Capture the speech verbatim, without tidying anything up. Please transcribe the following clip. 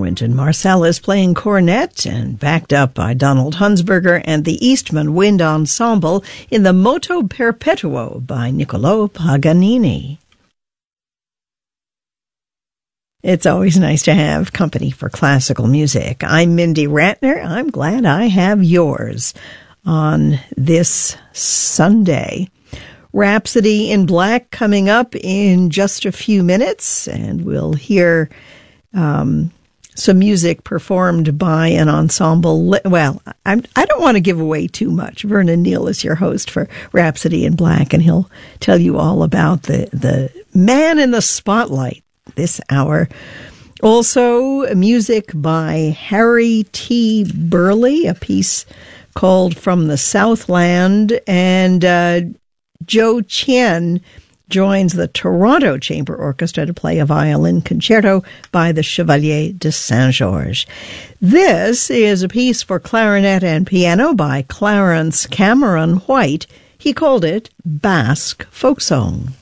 Wynton Marsalis playing cornet and backed up by Donald Hunsberger and the Eastman Wind Ensemble in the Moto Perpetuo by Niccolò Paganini. It's always nice to have company for classical music. I'm Mindy Ratner. I'm glad I have yours on this Sunday. Rhapsody in Black coming up in just a few minutes, and we'll hear um, some music performed by an ensemble. Well, I'm, I don't want to give away too much. Vernon Neal is your host for Rhapsody in Black, and he'll tell you all about the, the man in the spotlight this hour. Also, music by Harry T. Burley, a piece called From the Southland, and uh, Joe Chien joins the Toronto Chamber Orchestra to play a violin concerto by the Chevalier de Saint-Georges. This is a piece for clarinet and piano by Clarence Cameron White. He called it Basque Folk Song.